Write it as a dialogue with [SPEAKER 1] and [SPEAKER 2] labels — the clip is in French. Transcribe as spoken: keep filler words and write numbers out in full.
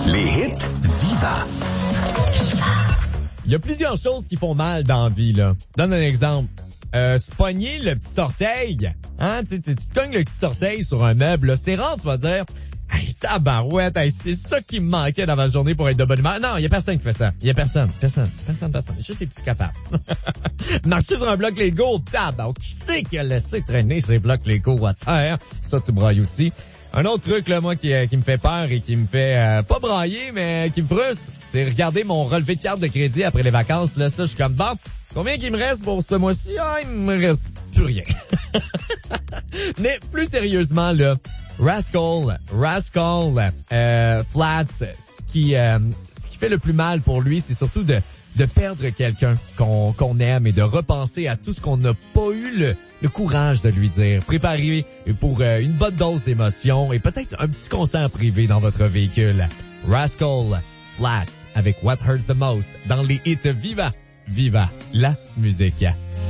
[SPEAKER 1] Les hits Viva.
[SPEAKER 2] Il y a plusieurs choses qui font mal dans la vie, là. Donne un exemple. Euh, se pogner le petit orteil. Hein, tu, tu, tu te cognes le petit orteil sur un meuble, là. C'est rare, tu vas dire, hey, tabarouette, hey, c'est ça qui me manquait dans ma journée pour être de bonne humeur. Non, il y a personne qui fait ça. Il y a personne. Personne. Personne, personne. Juste les petits capables. Marcher sur un bloc Lego, tabarouette. Qui c'est qui a laissé traîner ces blocs Lego à terre? Ça, tu brailles aussi. Un autre truc, là, moi, qui, euh, qui me fait peur et qui me fait, euh, pas brailler, mais qui me frustre, c'est regarder mon relevé de carte de crédit après les vacances. Là, ça, je suis comme, bon, combien qu'il me reste pour ce mois-ci? Ah, il me reste plus rien. Mais plus sérieusement, là, Rascal, Rascal, euh, Flats, ce qui, euh, ce qui fait le plus mal pour lui, c'est surtout de, de perdre quelqu'un qu'on, qu'on aime et de repenser à tout ce qu'on n'a pas eu le, le courage de lui dire. Préparez pour euh, une bonne dose d'émotion et peut-être un petit concert privé dans votre véhicule. Rascal, Flats avec What Hurts the Most dans les hits Viva. Viva la musique.